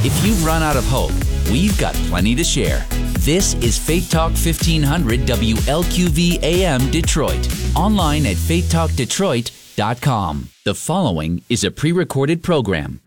If you've run out of hope, we've got plenty to share. This is Faith Talk 1500 WLQV AM Detroit. Online at faithtalkdetroit.com. The following is a pre-recorded program.